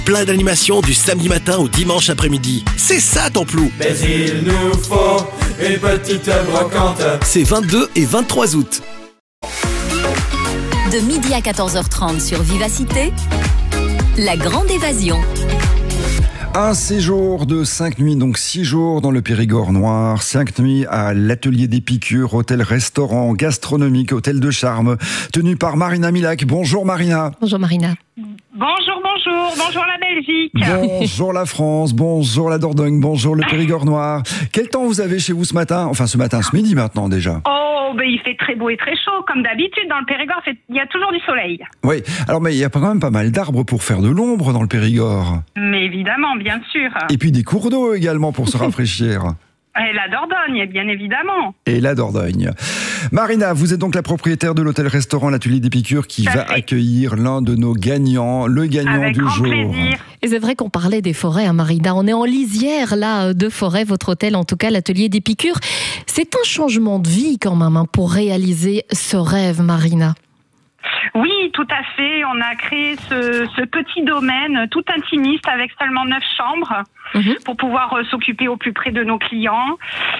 Plein d'animations du samedi matin au dimanche après-midi. C'est ça Templou. Mais il nous faut une petite brocante. C'est 22 et 23 août. De midi à 14h30 sur Vivacité, la grande évasion. Un séjour de 5 nuits, donc 6 jours dans le Périgord noir, 5 nuits à l'atelier d'Épicure, hôtel-restaurant gastronomique, hôtel de charme, tenu par Marina Milac. Bonjour Marina. Bonjour Marina. Bonjour la Belgique. Bonjour la France, bonjour la Dordogne, bonjour le Périgord noir. Quel temps vous avez chez vous ce matin ? Enfin ce midi maintenant déjà. Oh, il fait très beau et très chaud, comme d'habitude dans le Périgord, il y a toujours du soleil. Oui, alors mais il y a quand même pas mal d'arbres pour faire de l'ombre dans le Périgord. Mais évidemment, bien sûr. Et puis des cours d'eau également pour se rafraîchir. Et la Dordogne, bien évidemment. Et la Dordogne. Marina, vous êtes donc la propriétaire de l'hôtel-restaurant l'Atelier d'Épicure qui va accueillir l'un de nos gagnants, le gagnant avec du grand jour. Plaisir. Et c'est vrai qu'on parlait des forêts, hein, Marina. On est en lisière là de forêt, votre hôtel, en tout cas l'Atelier d'Épicure. C'est un changement de vie quand même hein, pour réaliser ce rêve, Marina. Oui, tout à fait. On a créé ce petit domaine tout intimiste avec seulement 9 chambres pour pouvoir s'occuper au plus près de nos clients.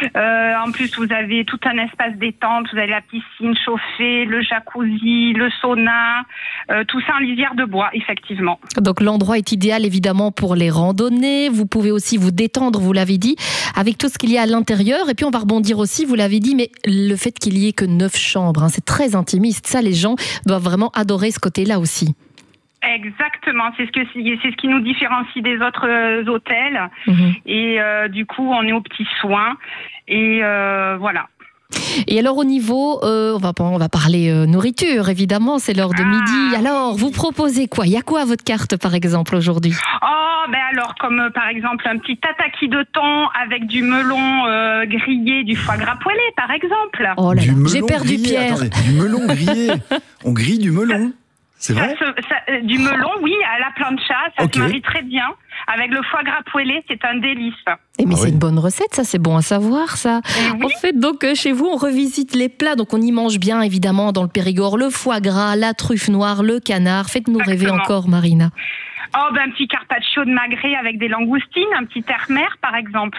En plus, vous avez tout un espace détente. Vous avez la piscine chauffée, le jacuzzi, le sauna, tout ça en lisière de bois, effectivement. Donc l'endroit est idéal évidemment pour les randonnées. Vous pouvez aussi vous détendre, vous l'avez dit, avec tout ce qu'il y a à l'intérieur. Et puis on va rebondir aussi, vous l'avez dit, mais le fait qu'il y ait que 9 chambres, hein, c'est très intimiste. Ça, les gens doivent vraiment adorer ce côté-là aussi. Exactement, c'est ce qui nous différencie des autres hôtels. Et du coup, on est aux petits soins. Et voilà. Et alors au niveau, on va parler nourriture, évidemment, c'est l'heure de midi. Alors, vous proposez quoi ? Il y a quoi à votre carte, par exemple, aujourd'hui ? Alors, comme par exemple un petit tataki de thon avec du melon grillé, du foie gras poêlé, par exemple. Oh là là, j'ai perdu grillé. Pierre. Attendez, du melon grillé. On grille du melon. C'est vrai ? Du melon, oui, à la plancha, ça se marie très bien. Avec le foie gras poêlé, c'est un délice. Mais c'est une bonne recette, ça, c'est bon à savoir, ça. Oui. En fait, donc, chez vous, on revisite les plats, donc on y mange bien, évidemment, dans le Périgord, le foie gras, la truffe noire, le canard. Faites-nous rêver encore, Marina. Un petit carpaccio de magret avec des langoustines, un petit terre-mer, par exemple.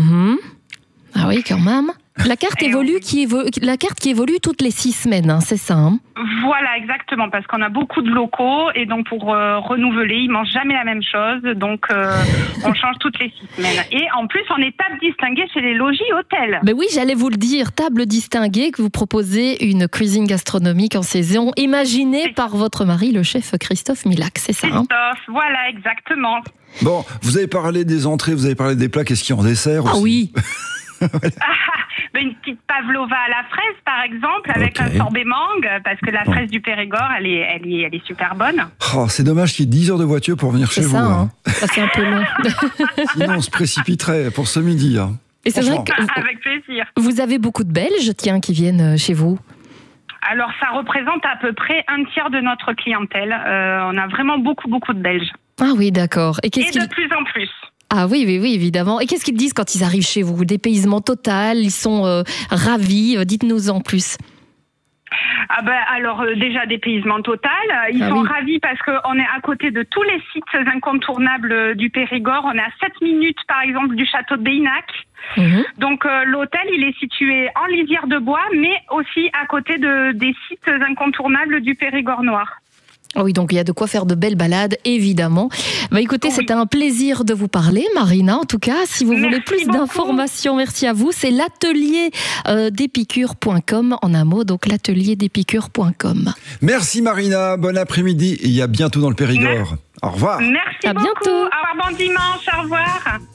Ah oui, quand même. La carte évolue qui évolue toutes les 6 semaines, hein, c'est ça hein ? Voilà, exactement, parce qu'on a beaucoup de locaux et donc pour renouveler, ils mangent jamais la même chose, donc on change toutes les 6 semaines. Et en plus, on est table distinguée chez les logis hôtels. Ben oui, j'allais vous le dire, table distinguée, que vous proposez une cuisine gastronomique en saison, imaginée par votre mari, le chef Christophe Milac, c'est ça hein ? Christophe, voilà, exactement. Bon, vous avez parlé des entrées, vous avez parlé des plats, qu'est-ce qu'il y a en dessert aussi ? Ah oui. Une petite pavlova à la fraise, par exemple, avec un sorbet mangue, parce que la fraise du Périgord, elle est super bonne. Oh, c'est dommage qu'il y ait 10 heures de voiture pour venir chez vous. Ça, c'est un peu long. Sinon, on se précipiterait pour ce midi. Hein. Et c'est vrai avec plaisir. Vous avez beaucoup de Belges, qui viennent chez vous ? Alors, ça représente à peu près un tiers de notre clientèle. On a vraiment beaucoup de Belges. Ah oui, d'accord. Et de plus en plus. Ah oui, évidemment. Et qu'est-ce qu'ils disent quand ils arrivent chez vous ? Dépaysement total, ils sont ravis. Dites-nous en plus. Alors déjà dépaysement total. Ils sont ravis parce qu'on est à côté de tous les sites incontournables du Périgord. On est à 7 minutes par exemple du château de Béinac. Donc l'hôtel il est situé en lisière de bois, mais aussi à côté des sites incontournables du Périgord noir. Oui, donc il y a de quoi faire de belles balades, évidemment. Écoutez, c'était un plaisir de vous parler, Marina, en tout cas. Si vous voulez plus d'informations, merci à vous. C'est l'atelier d'Épicure.com, en un mot, donc l'atelier d'Épicure.com. Merci Marina, bon après-midi et à bientôt dans le Périgord. Au revoir. Merci beaucoup. À bientôt. Au revoir, bon dimanche, au revoir.